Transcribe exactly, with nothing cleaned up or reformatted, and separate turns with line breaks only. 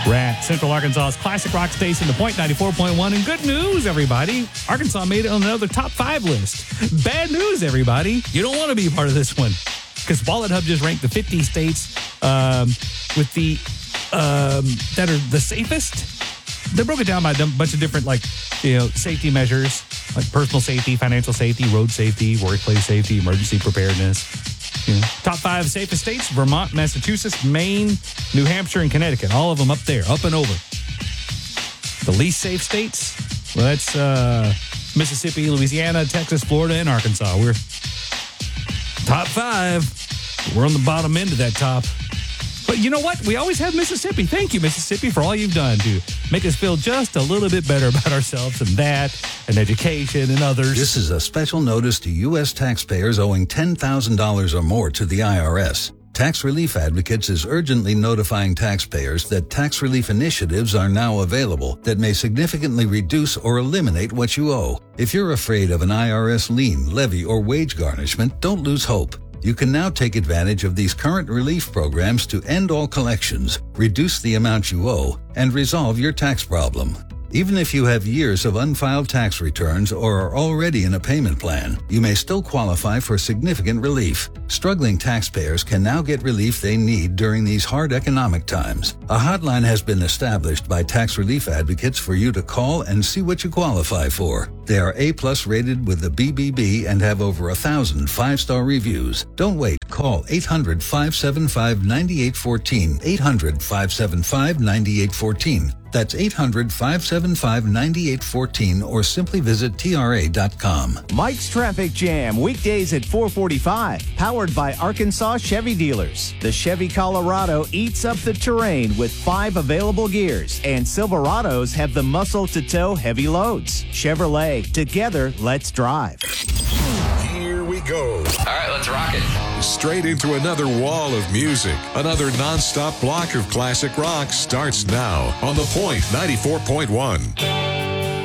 We're at Central Arkansas's classic rock station, The Point ninety-four point one. And good news, everybody. Arkansas made it on another top five list. Bad news, everybody. You don't want to be a part of this one because Wallet Hub just ranked the fifty states um, with the um, that are the safest. They broke it down by a bunch of different, like, you know, safety measures, like personal safety, financial safety, road safety, workplace safety, emergency preparedness. You know, top five safest states: Vermont, Massachusetts, Maine, New Hampshire, and Connecticut. All of them up there, up and over. The least safe states, well, that's uh, Mississippi, Louisiana, Texas, Florida, and Arkansas. We're top five. We're on the bottom end of that top. But you know what? We always have Mississippi. Thank you, Mississippi, for all you've done to make us feel just a little bit better about ourselves and that and education and others.
This is a special notice to U S taxpayers owing ten thousand dollars or more to the I R S. Tax Relief Advocates is urgently notifying taxpayers that tax relief initiatives are now available that may significantly reduce or eliminate what you owe. If you're afraid of an I R S lien, levy, or wage garnishment, don't lose hope. You can now take advantage of these current relief programs to end all collections, reduce the amount you owe, and resolve your tax problem. Even if you have years of unfiled tax returns or are already in a payment plan, you may still qualify for significant relief. Struggling taxpayers can now get relief they need during these hard economic times. A hotline has been established by Tax Relief Advocates for you to call and see what you qualify for. They are A-plus rated with the B B B and have over a thousand five-star reviews. Don't wait. Call eight hundred, five seven five, nine eight one four, eight hundred, five seven five, nine eight one four. That's eight hundred, five seven five, nine eight one four, or simply visit T R A dot com.
Mike's Traffic Jam, weekdays at four forty-five, powered by Arkansas Chevy Dealers. The Chevy Colorado eats up the terrain with five available gears, and Silverados have the muscle to tow heavy loads. Chevrolet, together, let's drive.
Here we go.
All right, let's rock it.
Straight into another wall of music. Another nonstop block of classic rock starts now on The Point ninety-four point one.